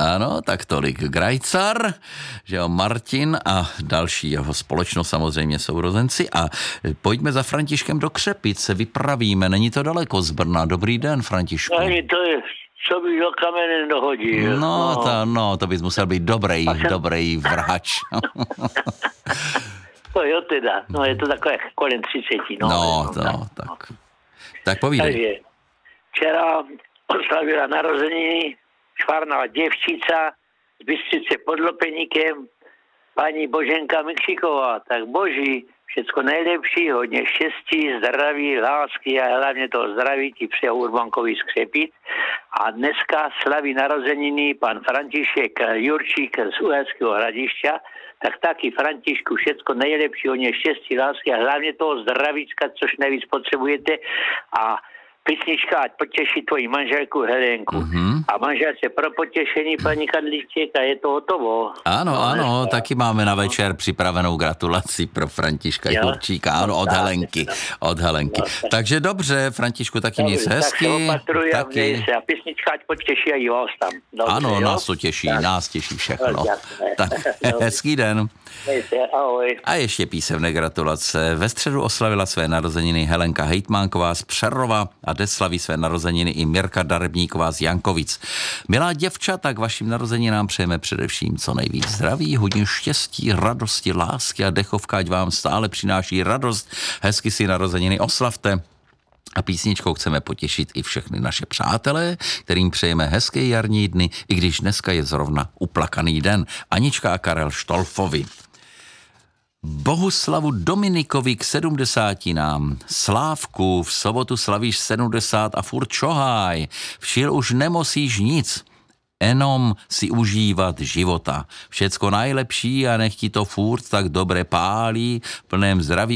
Ano, tak tolik Grajcar, že jo, Martin a další jeho společnost samozřejmě sourozenci. A pojďme za Františkem do Křepic, se vypravíme, není to daleko z Brna. Dobrý den, Františku. Ani to je, co by do kamene dohodil. To bys musel být dobrý vrhač. To jo teda, je to takové kolem 30. Tak povídej. Takže včera oslavila narozeniny švárná děvčica z Bystřice pod Lopeníkem, paní Boženka Mikšiková. Tak boží, všecko nejlepší, hodně štěstí, zdraví, lásky a hlavně toho zdraví ti přeje Urbankovi z Křepic. A dneska slaví narozeniny pan František Jurčík z Uherského Hradišťa. Tak taky, Františku, všecko nejlepší, hodně štěstí, lásky a hlavně toho zdravíčka, což nejvíc potřebujete. A písnička, ať potěší tvoji manželku Helenku. A manželce pro potěšení paní Kadlíček a je to hotovo. Ano, taky máme na večer připravenou gratulaci pro Františka Jurčíka, ano, od Helenky. Takže dobře, Františku, taky měj se hezky. Tak se opatruji a měj se a písnička, ať potěší a i vás tam. Dobře, ano, jo? nás těší všechno. Tak hezký den. Ahoj. A ještě písemné gratulace. Ve středu oslavila své narozeniny Helenka Hejtmánková z Přerova a dnes slaví své narozeniny i Mirka Darebníková z Jankovic. Milá děvčata, k vašim narozeninám přejeme především co nejvíc zdraví, hodně štěstí, radosti, lásky a dechovka, ať vám stále přináší radost. Hezky si narozeniny oslavte. A písničkou chceme potěšit i všechny naše přátelé, kterým přejeme hezké jarní dny, i když dneska je zrovna uplakaný den. Anička a Karel Štolfovi. Bohuslavu Dominikovi k 70. Slávku, v sobotu slavíš 70 a furt čohaj. Všil už nemusíš nic, jenom si užívat života. Všecko najlepší a nech ti to furt tak dobre pálí, v plném zdraví